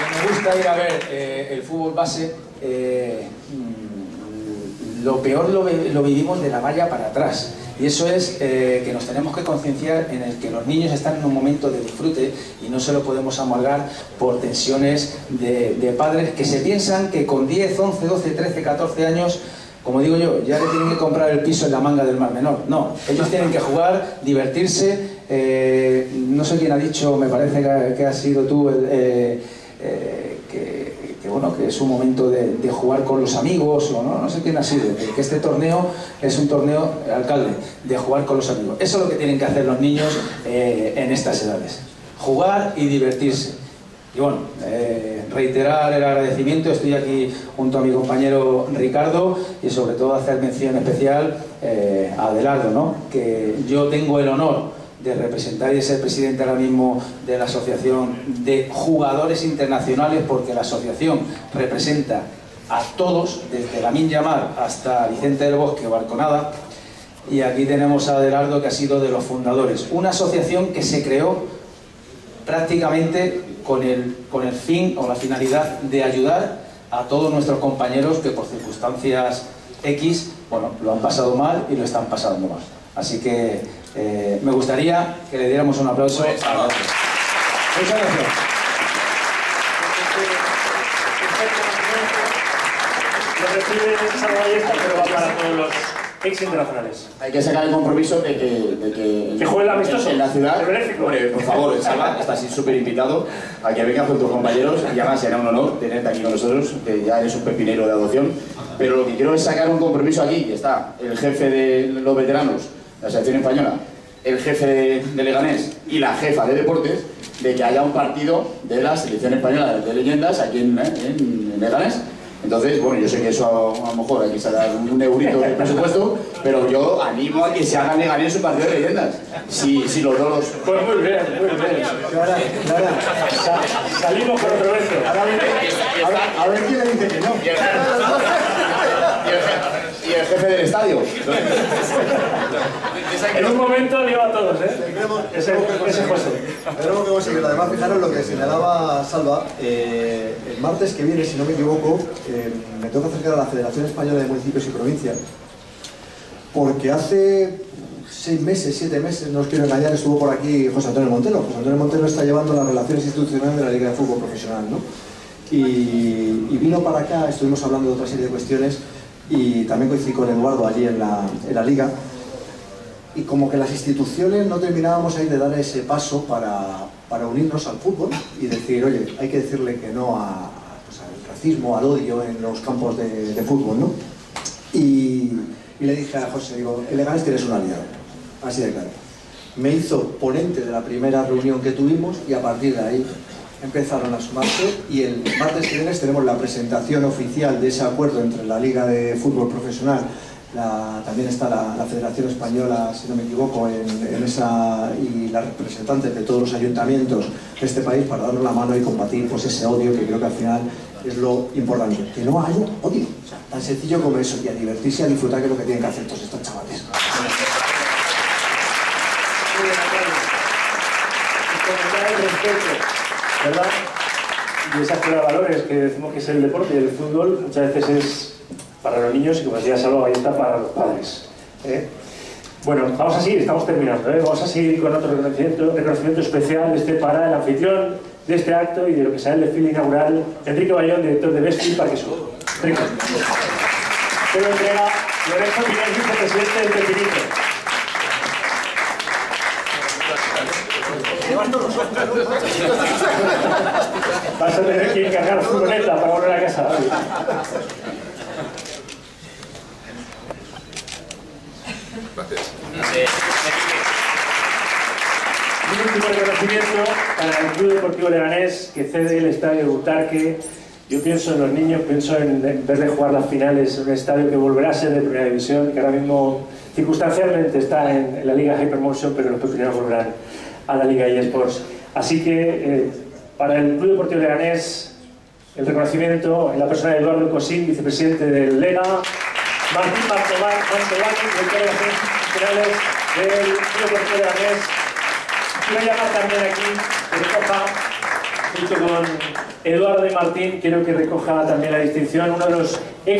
me gusta ir a ver el fútbol base, lo peor lo vivimos de la valla para atrás. Y eso es que nos tenemos que concienciar en el que los niños están en un momento de disfrute y no se lo podemos amalgar por tensiones de padres que se piensan que con 10, 11, 12, 13, 14 años, como digo yo, ya le tienen que comprar el piso en la Manga del Mar Menor. No, ellos tienen que jugar, divertirse. No sé quién ha dicho, me parece que has sido tú, bueno, que es un momento de jugar con los amigos, o no sé quién ha sido, que este torneo es un torneo, alcalde, de jugar con los amigos. Eso es lo que tienen que hacer los niños en estas edades, jugar y divertirse. Y bueno, reiterar el agradecimiento, estoy aquí junto a mi compañero Ricardo y sobre todo hacer mención especial a Adelardo, ¿no? Que yo tengo el honor de representar y de ser presidente ahora mismo de la Asociación de Jugadores Internacionales, porque la asociación representa a todos, desde Lamine Yamal hasta Vicente del Bosque o Barconada, y aquí tenemos a Adelardo, que ha sido de los fundadores. Una asociación que se creó prácticamente con el fin o la finalidad de ayudar a todos nuestros compañeros que por circunstancias X, bueno, lo han pasado mal y lo están pasando mal. Así que me gustaría que le diéramos un aplauso. Muchas gracias. Lo recibe Salva Ballesta, pero va para todos los ex internacionales. Hay que sacar el compromiso de que juegue el amistoso en la ciudad. Hombre, por favor, Salva, estás súper invitado a que vengas con tus compañeros, y además será un honor tenerte aquí con nosotros, que ya eres un pepinero de adopción. Pero lo que quiero es sacar un compromiso aquí, que está el jefe de los veteranos, la selección española, el jefe de Leganés y la jefa de deportes, de que haya un partido de la selección española de leyendas aquí en Leganés. Entonces, bueno, yo sé que eso a lo mejor hay que sacar un eurito del presupuesto, pero yo animo a que se haga en Leganés un partido de leyendas. Si los dos... Pues muy bien, muy bien. Salimos con otro evento. A ver quién le dice que no. Y el jefe del estadio. En un momento lleva a todos, ese José. Tenemos que conseguirlo. Además, fijaros lo que señalaba Salva. El martes que viene, si no me equivoco, me toca acercar a la Federación Española de Municipios y Provincias, porque hace 6 meses, 7 meses, no os quiero engañar, estuvo por aquí José Antonio Montero. José Antonio Montero está llevando las relaciones institucionales de la Liga de Fútbol Profesional, ¿no? Y vino para acá, estuvimos hablando de otra serie de cuestiones, y también coincidí con Eduardo allí en la Liga, y como que las instituciones no terminábamos ahí de dar ese paso para unirnos al fútbol y decir, oye, hay que decirle que no al racismo, al odio en los campos de fútbol, ¿no? Y le dije a José, digo, en Leganés tienes un aliado, así de claro. Me hizo ponente de la primera reunión que tuvimos y a partir de ahí empezaron a sumarse, y el martes que viene tenemos la presentación oficial de ese acuerdo entre la Liga de Fútbol Profesional, también está la Federación Española, si no me equivoco, en esa, y la representante de todos los ayuntamientos de este país, para darnos la mano y combatir pues ese odio, que creo que al final es lo importante, que no haya odio, o sea, tan sencillo como eso, y a divertirse y a disfrutar, que es lo que tienen que hacer todos estos chavales. ¿Verdad? Y esa escuela de valores que decimos que es el deporte y el fútbol, muchas veces es para los niños y, como decía Salva Ballesta, para los padres. Bueno, vamos a seguir, estamos terminando. Vamos a seguir con otro reconocimiento especial para el anfitrión de este acto y de lo que será el desfile inaugural, Enrique Bayón, director de Best Field Parque Sur. Enrique. Se lo entrega Lorenzo Pinés, vicepresidente del Pepinito. Vas a tener que encargar furgoneta para volver a casa. Un último reconocimiento para el Club Deportivo Leganés, que cede el estadio de Butarque. Yo pienso en los niños, pienso en vez de jugar las finales en un estadio que volverá a ser de primera división, que ahora mismo circunstancialmente está en la Liga Hypermotion, pero los pepineros volverán a la Liga eSports. Así que para el Club Deportivo Leganés, el reconocimiento en la persona de Eduardo Cosín, vicepresidente del Lega, Martín Mantovani, director de las institucionales del Club Deportivo Leganés. Quiero llamar también aquí, que recoja, junto con Eduardo y Martín quiero que recoja también la distinción, uno de los